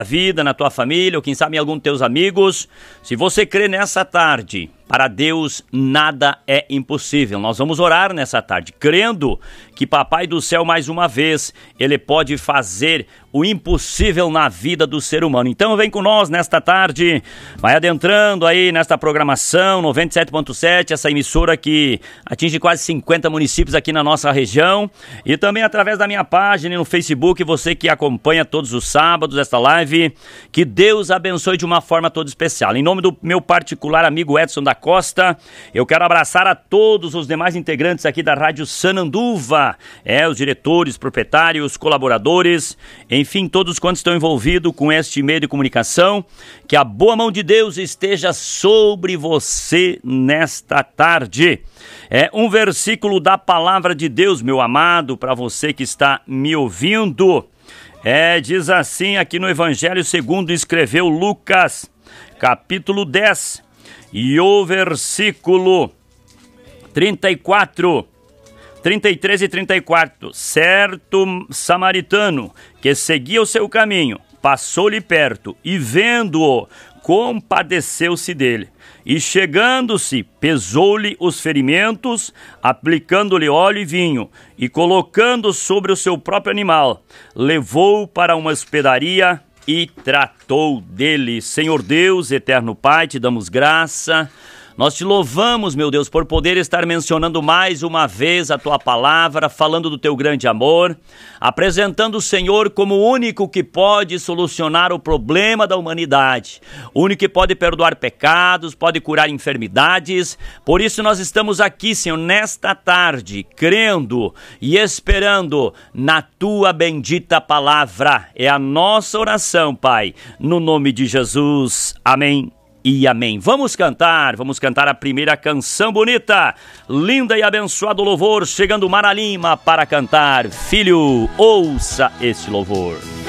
vida, na tua família, ou quem sabe em algum dos teus amigos. Se você crê nessa tarde, para Deus nada é impossível. Nós vamos orar nessa tarde, crendo que Papai do Céu, mais uma vez, Ele pode fazer o impossível na vida do ser humano. Então vem com nós nesta tarde, vai adentrando aí nesta programação 97.7, essa emissora que atinge quase 50 municípios aqui na nossa região, e também através da minha página no Facebook, você que acompanha todos os sábados esta live, que Deus abençoe de uma forma toda especial. Em nome do meu particular amigo Edson da Costa, eu quero abraçar a todos os demais integrantes aqui da Rádio Sananduva, os diretores, proprietários, colaboradores, enfim, todos quantos estão envolvidos com este meio de comunicação. Que a boa mão de Deus esteja sobre você nesta tarde. É um versículo da palavra de Deus, meu amado, para você que está me ouvindo. Diz assim aqui no Evangelho segundo escreveu Lucas, capítulo 10, e o versículo 34, 33 e 34. Certo samaritano que seguia o seu caminho, passou-lhe perto e vendo-o, compadeceu-se dele. E chegando-se, pesou-lhe os ferimentos, aplicando-lhe óleo e vinho, e colocando sobre o seu próprio animal, levou-o para uma hospedaria e tratou dele. Senhor Deus, eterno Pai, te damos graça. Nós te louvamos, meu Deus, por poder estar mencionando mais uma vez a tua palavra, falando do teu grande amor, apresentando o Senhor como o único que pode solucionar o problema da humanidade, o único que pode perdoar pecados, pode curar enfermidades. Por isso nós estamos aqui, Senhor, nesta tarde, crendo e esperando na tua bendita palavra. É a nossa oração, Pai, no nome de Jesus. Amém. E amém. Vamos cantar a primeira canção bonita, linda e abençoado louvor, chegando Mara Lima para cantar. Filho, ouça este louvor.